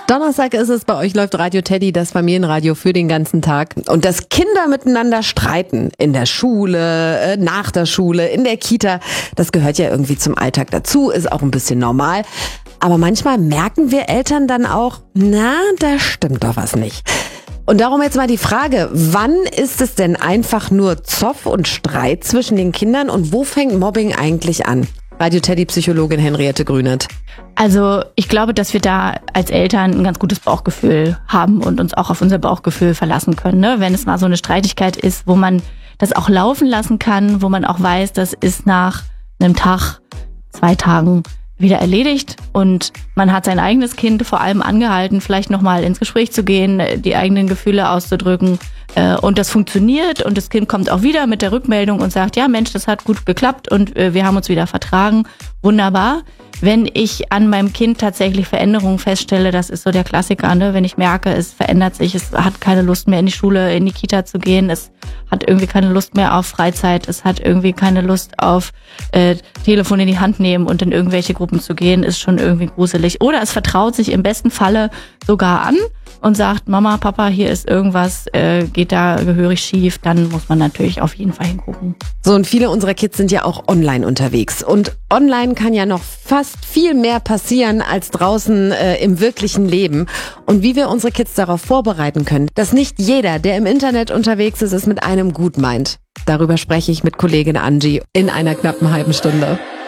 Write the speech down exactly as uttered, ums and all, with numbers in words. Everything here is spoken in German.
Donnerstag ist es, bei euch läuft Radio Teddy, das Familienradio für den ganzen Tag. Und dass Kinder miteinander streiten, in der Schule, nach der Schule, in der Kita, das gehört ja irgendwie zum Alltag dazu, ist auch ein bisschen normal. Aber manchmal merken wir Eltern dann auch, na, da stimmt doch was nicht. Und darum jetzt mal die Frage, wann ist es denn einfach nur Zoff und Streit zwischen den Kindern und wo fängt Mobbing eigentlich an? Radio Teddy Psychologin Henriette Grünert. Also ich glaube, dass wir da als Eltern ein ganz gutes Bauchgefühl haben und uns auch auf unser Bauchgefühl verlassen können. Ne? Wenn es mal so eine Streitigkeit ist, wo man das auch laufen lassen kann, wo man auch weiß, das ist nach einem Tag, zwei Tagen wieder erledigt und man hat sein eigenes Kind vor allem angehalten, vielleicht nochmal ins Gespräch zu gehen, die eigenen Gefühle auszudrücken und das funktioniert und das Kind kommt auch wieder mit der Rückmeldung und sagt, ja Mensch, das hat gut geklappt und wir haben uns wieder vertragen, wunderbar. Wenn ich an meinem Kind tatsächlich Veränderungen feststelle, das ist so der Klassiker, ne? Wenn ich merke, es verändert sich, es hat keine Lust mehr in die Schule, in die Kita zu gehen, es hat irgendwie keine Lust mehr auf Freizeit, es hat irgendwie keine Lust auf äh, Telefon in die Hand nehmen und in irgendwelche Gruppen zu gehen, ist schon irgendwie gruselig. Oder es vertraut sich im besten Falle sogar an und sagt, Mama, Papa, hier ist irgendwas, äh, geht da gehörig schief, dann muss man natürlich auf jeden Fall hingucken. So, und viele unserer Kids sind ja auch online unterwegs. Und online kann ja noch fast viel mehr passieren als draußen äh, im wirklichen Leben. Und wie wir unsere Kids darauf vorbereiten können, dass nicht jeder, der im Internet unterwegs ist, es mit einem gut meint. Darüber spreche ich mit Kollegin Angie in einer knappen halben Stunde.